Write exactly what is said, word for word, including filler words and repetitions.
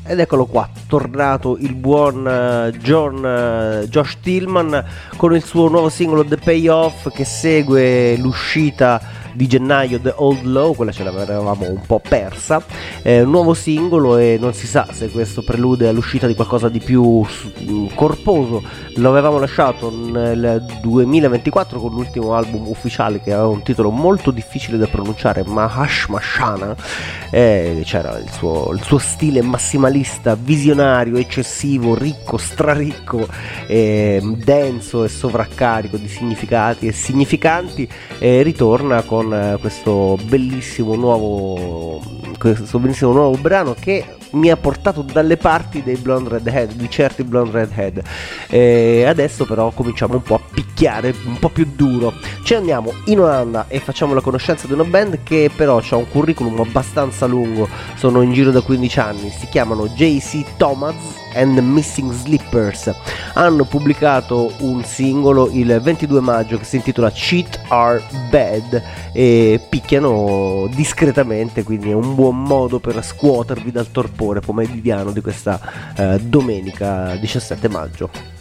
ed eccolo qua, tornato il buon uh, John uh, Josh Tillman con il suo nuovo singolo The Payoff, che segue l'uscita di gennaio The Old Low, quella ce l'avevamo un po' persa. È un nuovo singolo e non si sa se questo prelude all'uscita di qualcosa di più corposo. Lo avevamo lasciato nel duemilaventiquattro con l'ultimo album ufficiale, che aveva un titolo molto difficile da pronunciare, Mahash Mashana, e c'era il suo, il suo stile massimalista, visionario, eccessivo, ricco, straricco, e denso e sovraccarico di significati e significanti, e ritorna con questo bellissimo nuovo questo bellissimo nuovo brano che mi ha portato dalle parti dei Blonde Redhead, di certi Blonde Redhead. E adesso però cominciamo un po' a picchiare un po' più duro. Ci andiamo in Olanda e facciamo la conoscenza di una band che però ha un curriculum abbastanza lungo, sono in giro da quindici anni, si chiamano J C Thomas and the Missing Slippers. Hanno pubblicato un singolo il ventidue maggio che si intitola Cheat Are Bad e picchiano discretamente, quindi è un buon modo per scuotervi dal torpore pomeridiano di questa eh, domenica diciassette maggio.